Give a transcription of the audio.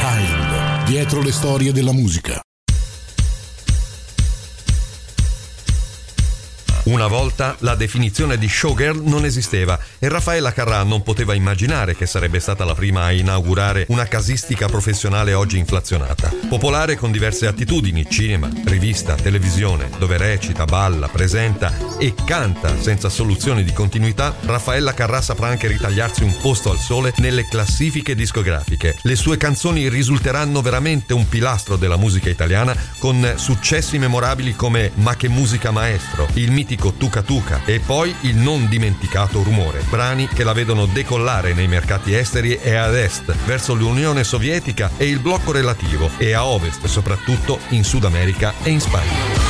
Behind, dietro le storie della musica. Una volta la definizione di showgirl non esisteva e Raffaella Carrà non poteva immaginare che sarebbe stata la prima a inaugurare una casistica professionale oggi inflazionata. Popolare con diverse attitudini, cinema, rivista, televisione, dove recita, balla, presenta e canta senza soluzioni di continuità, Raffaella Carrà saprà anche ritagliarsi un posto al sole nelle classifiche discografiche. Le sue canzoni risulteranno veramente un pilastro della musica italiana, con successi memorabili come Ma che musica maestro, il mitico Tuca Tuca e poi il non dimenticato Rumore, brani che la vedono decollare nei mercati esteri e ad est, verso l'Unione Sovietica e il blocco relativo, e a ovest, soprattutto in Sud America e in Spagna.